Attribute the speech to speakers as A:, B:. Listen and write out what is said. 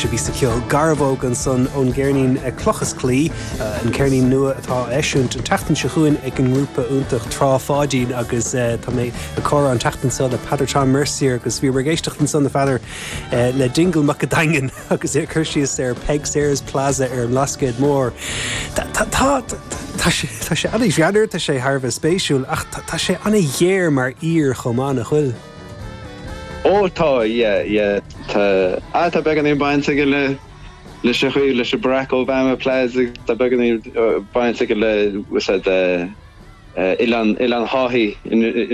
A: se bhí sa ceol garbhóg an son ón Ghearnaín clochas clí an Cairnín nua atá eisiúnt an teachtain se chuin ag an grúpa úntach trá fádín agus tá mé a córa an teachtain son a Padre Tom Mercier agus bhí regéisteach an son na fadar le dingle Macadaingan agus chuirsíos Peg Sayers Plaza an Lascade Mór. Tá sé anna bheanidir tá sé tharbh spéisiúil ach tá sé anna dhéir mar ír chomá nach chuil.
B: Tá began í bainte le chuí le Barack Obama pléas tá began í bainte le Ilan Haughey